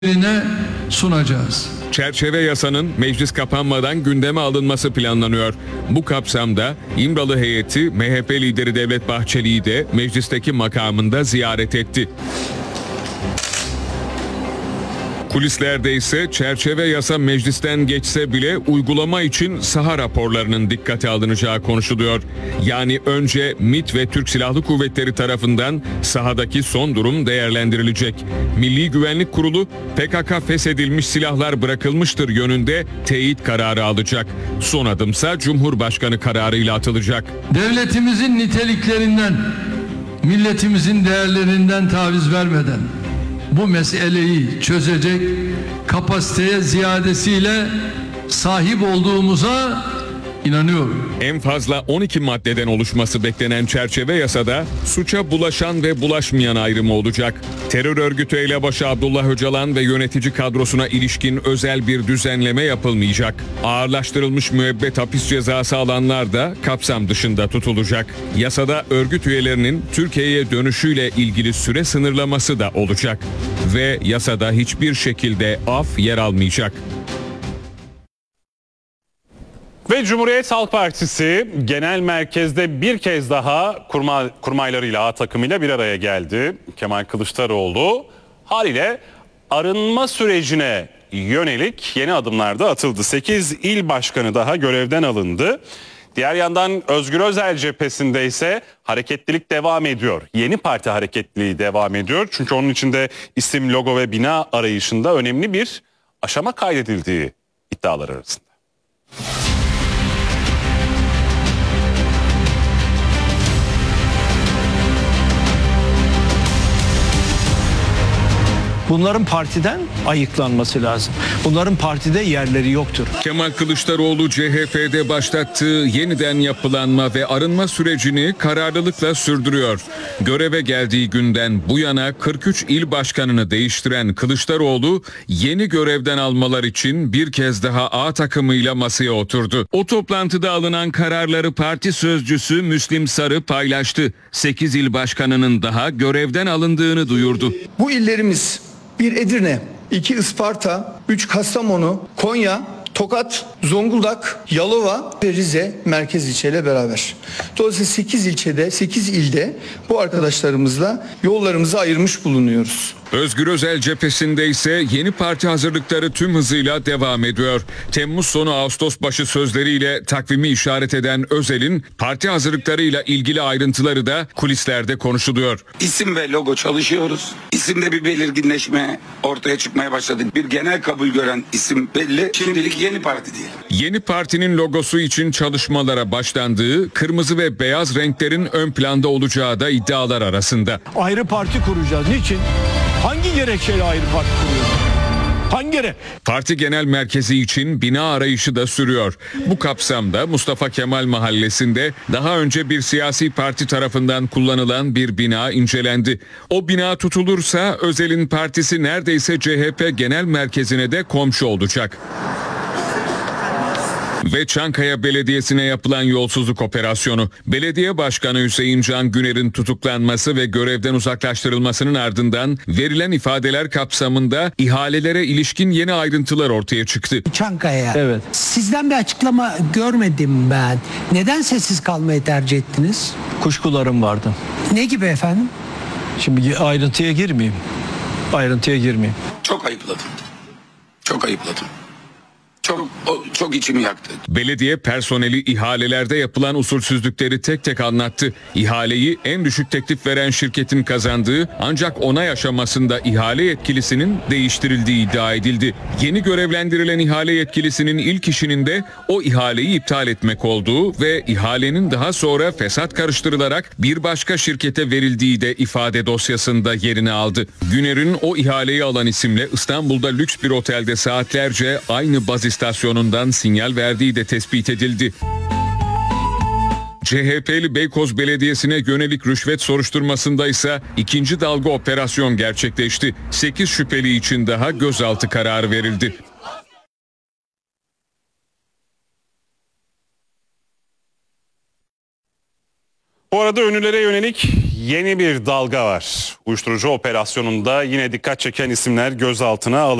sunacağız. Çerçeve yasanın meclis kapanmadan gündeme alınması planlanıyor. Bu kapsamda İmralı heyeti MHP lideri Devlet Bahçeli'yi de meclisteki makamında ziyaret etti. Kulislerde ise çerçeve yasa meclisten geçse bile uygulama için saha raporlarının dikkate alınacağı konuşuluyor. Yani önce MİT ve Türk Silahlı Kuvvetleri tarafından sahadaki son durum değerlendirilecek. Milli Güvenlik Kurulu PKK feshedilmiş silahlar bırakılmıştır yönünde teyit kararı alacak. Son adımsa Cumhurbaşkanı kararıyla atılacak. Devletimizin niteliklerinden, milletimizin değerlerinden taviz vermeden bu meseleyi çözecek kapasiteye ziyadesiyle sahip olduğumuza inanıyorum. En fazla 12 maddeden oluşması beklenen çerçeve yasada suça bulaşan ve bulaşmayan ayrımı olacak. Terör örgütü elebaşı Abdullah Öcalan ve yönetici kadrosuna ilişkin özel bir düzenleme yapılmayacak. Ağırlaştırılmış müebbet hapis cezası alanlar da kapsam dışında tutulacak. Yasada örgüt üyelerinin Türkiye'ye dönüşüyle ilgili süre sınırlaması da olacak. Ve yasada hiçbir şekilde af yer almayacak. Ve Cumhuriyet Halk Partisi genel merkezde bir kez daha kurmaylarıyla, A takımıyla bir araya geldi. Kemal Kılıçdaroğlu haliyle arınma sürecine yönelik yeni adımlar da atıldı. 8 il başkanı daha görevden alındı. Diğer yandan Özgür Özel cephesinde ise hareketlilik devam ediyor. Yeni parti hareketliliği devam ediyor. Çünkü onun içinde isim, logo ve bina arayışında önemli bir aşama kaydedildiği iddialar arasında. Bunların partiden ayıklanması lazım. Bunların partide yerleri yoktur. Kemal Kılıçdaroğlu CHP'de başlattığı yeniden yapılanma ve arınma sürecini kararlılıkla sürdürüyor. Göreve geldiği günden bu yana 43 il başkanını değiştiren Kılıçdaroğlu yeni görevden almalar için bir kez daha A takımıyla masaya oturdu. O toplantıda alınan kararları parti sözcüsü Müslim Sarı paylaştı. 8 il başkanının daha görevden alındığını duyurdu. Bu illerimiz: 1 Edirne, 2 Isparta, 3 Kastamonu, Konya, Tokat, Zonguldak, Yalova ve Rize merkez ilçeyle beraber. Dolayısıyla 8 ilde bu arkadaşlarımızla yollarımızı ayırmış bulunuyoruz. Özgür Özel cephesinde ise yeni parti hazırlıkları tüm hızıyla devam ediyor. Temmuz sonu Ağustos başı sözleriyle takvimi işaret eden Özel'in parti hazırlıklarıyla ilgili ayrıntıları da kulislerde konuşuluyor. İsim ve logo çalışıyoruz. İsimde bir belirginleşme ortaya çıkmaya başladı. Bir genel kabul gören isim belli. Şimdilik yeni parti değil. Yeni partinin logosu için çalışmalara başlandığı, kırmızı ve beyaz renklerin ön planda olacağı da iddialar arasında. Ayrı parti kuracağız. Niçin? Hangi gerekçeyle ayrı parti kuruyoruz? Hangi gerek? Parti genel merkezi için bina arayışı da sürüyor. Bu kapsamda Mustafa Kemal Mahallesi'nde daha önce bir siyasi parti tarafından kullanılan bir bina incelendi. O bina tutulursa Özel'in partisi neredeyse CHP genel merkezine de komşu olacak. Ve Çankaya Belediyesi'ne yapılan yolsuzluk operasyonu. Belediye Başkanı Hüseyin Can Güner'in tutuklanması ve görevden uzaklaştırılmasının ardından verilen ifadeler kapsamında ihalelere ilişkin yeni ayrıntılar ortaya çıktı. Çankaya. Evet. Sizden bir açıklama görmedim ben. Neden sessiz kalmayı tercih ettiniz? Kuşkularım vardı. Ne gibi efendim? Şimdi ayrıntıya girmeyeyim. Çok ayıpladım. Çok içimi yaktı. Belediye personeli ihalelerde yapılan usulsüzlükleri tek tek anlattı. İhaleyi en düşük teklif veren şirketin kazandığı ancak onay aşamasında ihale yetkilisinin değiştirildiği iddia edildi. Yeni görevlendirilen ihale yetkilisinin ilk işinin de o ihaleyi iptal etmek olduğu ve ihalenin daha sonra fesat karıştırılarak bir başka şirkete verildiği de ifade dosyasında yerini aldı. Güner'in o ihaleyi alan isimle İstanbul'da lüks bir otelde saatlerce aynı baz istasyonundan sinyal verdiği de tespit edildi. CHP'li Beykoz Belediyesi'ne yönelik rüşvet soruşturmasında ise ikinci dalga operasyon gerçekleşti. 8 şüpheli için daha gözaltı kararı verildi. Bu arada ünlülere yönelik yeni bir dalga var. Uyuşturucu operasyonunda yine dikkat çeken isimler gözaltına alındı.